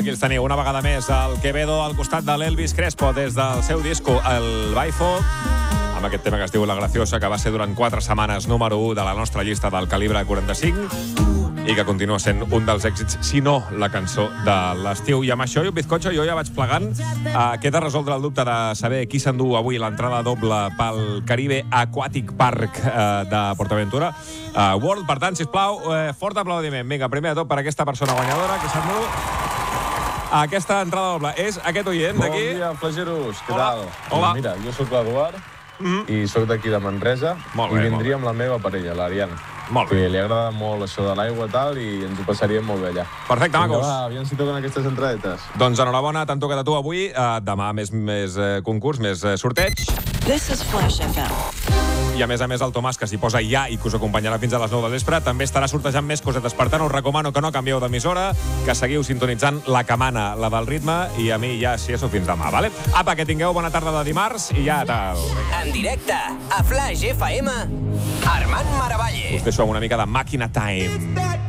Aquí els teniu una vegada més el Quevedo al costat de l'Elvis Crespo des del seu disco El Baifo, amb aquest tema que es diu La Graciosa, que va ser durant 4 setmanes número 1 de la nostra llista del calibre 45 i que continua sent un dels èxits, si no la cançó de l'estiu. I amb això i un bizcocho jo ja vaig plegant. Queda resoldre el dubte de saber qui s'endú avui l'entrada doble pel Caribe Aquatic Park de PortAventura World. Per tant, sisplau, fort aplaudiment. Vinga, primer de tot per aquesta persona guanyadora que s'endú aquesta entrada doble. És aquest oient d'aquí. Bon dia, flageros. Què Hola. tal? Hola. Mira, jo sóc l'Eduard i sóc d'aquí de Manresa. Molt bé, i vindria amb la meva parella, l'Ariana. Molt bé. Que li agrada molt això de l'aigua i tal, i ens ho passaríem molt bé allà. Perfecte, Vinga, macos. va, aviam si toquen aquestes entradetes. Doncs enhorabona, t'han tocat a tu avui. Demà més concurs, més sorteig. This is Flash FM. I a més, el Tomàs, que s'hi posa ja i que us acompanyarà fins a les 9 del vespre, també estarà sortejant més cosetes. Per tant, us recomano que no canvieu d'emissora, que seguiu sintonitzant la que mana, la del ritme, i a mi ja, si això, fins demà, vale? Apa, que tingueu bona tarda de dimarts i ja tal. En directe, a Flash FM, Armand Maravalle. Us deixo amb una mica de Màquina Time.